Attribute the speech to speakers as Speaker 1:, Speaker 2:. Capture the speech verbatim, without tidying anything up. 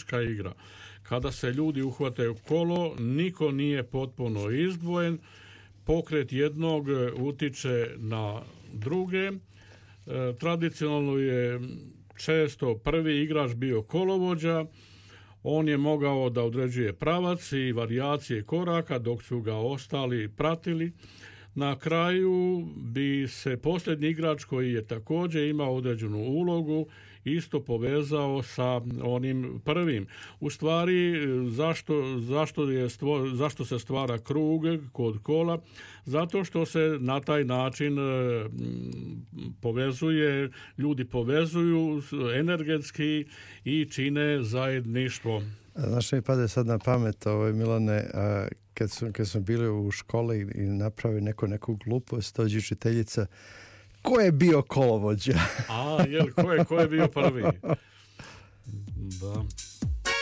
Speaker 1: takmičarska igra. Kada se ljudi uhvataju kolo, niko nije potpuno izdvojen, pokret jednog utiče na druge. E, tradicionalno je često prvi igrač bio kolovođa, on je mogao da određuje pravac i varijacije koraka dok su ga ostali pratili. Na kraju bi se posljednji igrač koji je također imao određenu ulogu isto povezao sa onim prvim. U stvari, zašto, zašto, je stvo, zašto se stvara krug kod kola? Zato što se na taj način povezuje, ljudi povezuju energetski i čine zajedništvo.
Speaker 2: Znaš mi pade sad na pamet, ovaj, Milane, a kad, su, kad smo bili u školi i napravili neko, neku glupost, dođe učiteljica, ko je bio kolovođa?
Speaker 1: A, jel, ko je, ko je bio prvi? Da.